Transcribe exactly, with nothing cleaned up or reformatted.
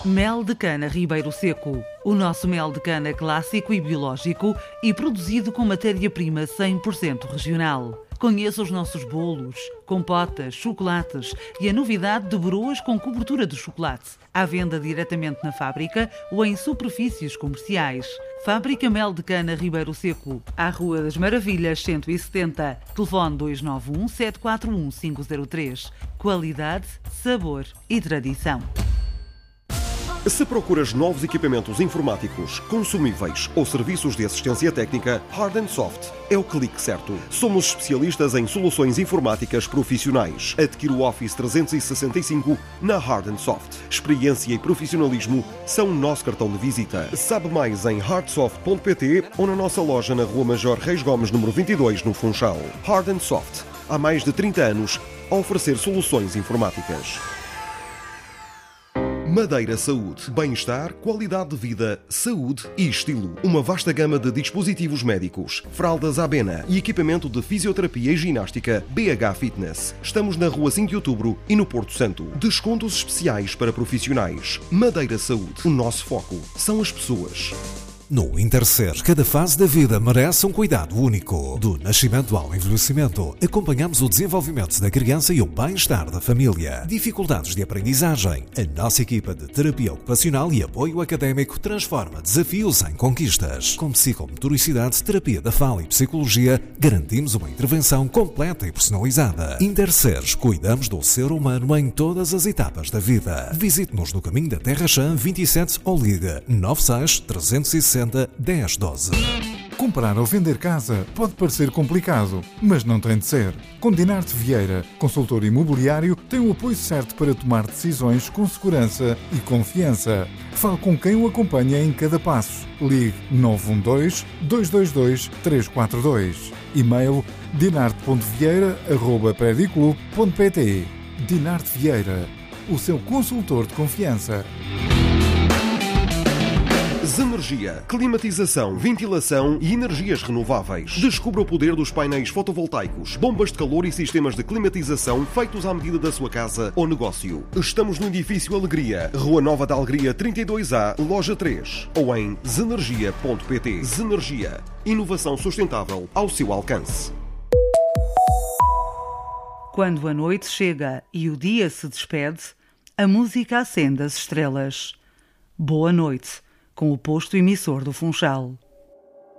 Mel de cana Ribeiro Seco. O nosso mel de cana clássico e biológico e produzido com matéria-prima cem por cento regional. Conheça os nossos bolos, compotas, chocolates e a novidade de broas com cobertura de chocolate. À venda diretamente na fábrica ou em superfícies comerciais. Fábrica Mel de Cana Ribeiro Seco, à Rua das Maravilhas cento e setenta. Telefone dois nove um, sete quatro um, cinco zero três. Qualidade, sabor e tradição. Se procuras novos equipamentos informáticos, consumíveis ou serviços de assistência técnica, Hard and Soft é o clique certo. Somos especialistas em soluções informáticas profissionais. Adquira o Office trezentos e sessenta e cinco na Hard and Soft. Experiência e profissionalismo são o nosso cartão de visita. Sabe mais em hardsoft ponto pt ou na nossa loja na Rua Major Reis Gomes, número vinte e dois, no Funchal. Hard and Soft. Há mais de trinta anos a oferecer soluções informáticas. Madeira Saúde. Bem-estar, qualidade de vida, saúde e estilo. Uma vasta gama de dispositivos médicos, fraldas Abena e equipamento de fisioterapia e ginástica B H Fitness. Estamos na Rua cinco de Outubro e no Porto Santo. Descontos especiais para profissionais. Madeira Saúde. O nosso foco são as pessoas. No Intercer, cada fase da vida merece um cuidado único. Do nascimento ao envelhecimento, acompanhamos o desenvolvimento da criança e o bem-estar da família. Dificuldades de aprendizagem. A nossa equipa de terapia ocupacional e apoio académico transforma desafios em conquistas. Com psicomotoricidade, terapia da fala e psicologia, garantimos uma intervenção completa e personalizada. Intercer, cuidamos do ser humano em todas as etapas da vida. Visite-nos no Caminho da Terra Chã vinte e sete ou ligue nove seis, trezentos e sessenta, dez doze. Comprar ou vender casa pode parecer complicado, mas não tem de ser. Com Dinarte Vieira, consultor imobiliário, tem o apoio certo para tomar decisões com segurança e confiança. Fale com quem o acompanha em cada passo. Ligue nove um dois, dois dois dois, três quatro dois. E-mail dinarte ponto vieira arroba prediclub ponto pt. Dinarte Vieira, o seu consultor de confiança. Zenergia, climatização, ventilação e energias renováveis. Descubra o poder dos painéis fotovoltaicos, bombas de calor e sistemas de climatização feitos à medida da sua casa ou negócio. Estamos no edifício Alegria, Rua Nova da Alegria trinta e dois A, Loja três, ou em zenergia ponto pt. Zenergia, inovação sustentável ao seu alcance. Quando a noite chega e o dia se despede, a música acende as estrelas. Boa noite, com o posto emissor do Funchal.